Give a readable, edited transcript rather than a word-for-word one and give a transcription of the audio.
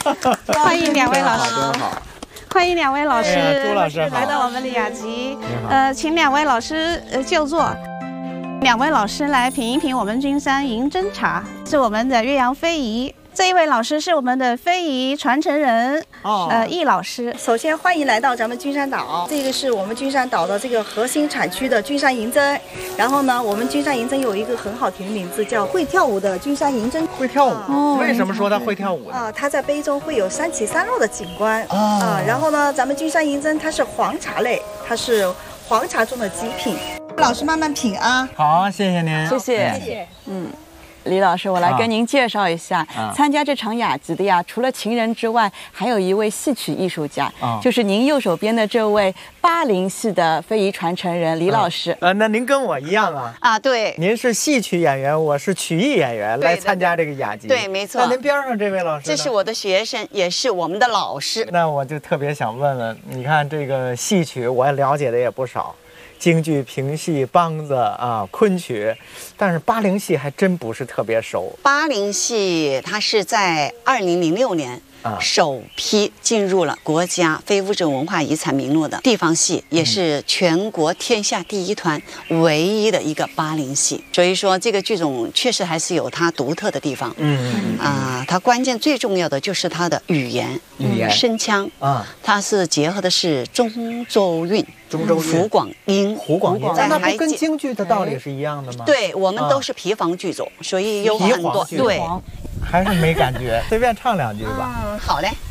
欢迎两位老师， 真好。 欢迎两位老师， 朱老师好来到我们的雅集。 你好。 请两位老师就座。两位老师来品一品我们君山银针茶，是我们的岳阳非遗。这一位老师是我们的非遗传承人，易老师。 首先欢迎来到咱们君山岛，这个是我们君山岛的这个核心产区的君山银针。然后呢，我们君山银针有一个很好听的名字，叫会跳舞的君山银针。 会跳舞？为什么说它会跳舞呢？ 它在杯中会有三起三落的景观然后呢，咱们君山银针它是黄茶类，它是黄茶中的极品。老师慢慢品啊。 好，谢谢您。 谢谢。李老师，我来跟您介绍一下，参加这场雅集的呀，除了情人之外，还有一位戏曲艺术家，就是您右手边的这位80系的非遗传承人李老师。 那您跟我一样啊？ 对， 您是戏曲演员，我是曲艺演员，来参加这个雅集。 对，没错。 那您边上这位老师呢？ 这是我的学生，也是我们的老师。 那我就特别想问问，你看这个戏曲，我了解的也不少。京剧、评戏、梆子昆曲，但是80戏还真不是特别熟。 80戏它是在2006年首批进入了国家非物质文化遗产名录的地方戏，也是全国天下第一团唯一的一个80戏。所以说这个剧种确实还是有它独特的地方。它关键最重要的就是它的语言声腔它是结合的是中州韵。湖广音， 那不跟京剧的道理是一样的吗？ 对，我们都是皮黄剧种，所以有很多对， 还是没感觉，随便唱两句吧。 好嘞。